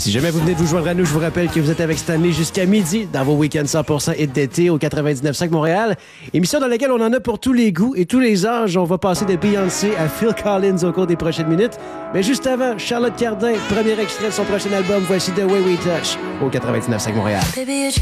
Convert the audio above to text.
Si jamais vous venez de vous joindre à nous, je vous rappelle que vous êtes avec Stanley jusqu'à midi dans vos week-ends 100% hit d'été au 99.5 Montréal. Émission dans laquelle on en a pour tous les goûts et tous les âges. On va passer de Beyoncé à Phil Collins au cours des prochaines minutes. Mais juste avant, Charlotte Cardin, premier extrait de son prochain album. Voici The Way We Touch au 99.5 Montréal. Baby,